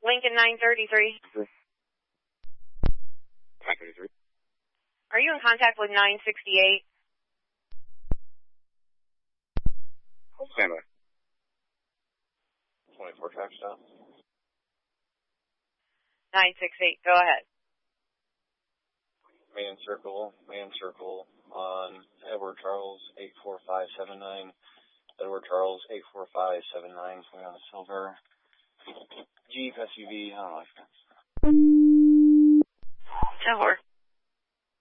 Lincoln 933. 933. Are you in contact with 968? Stand by. 24 track stop. 968, go ahead. Man circle on Edward Charles 84579. Edward Charles 84579. We're on a silver Jeep SUV. I don't know. Silver.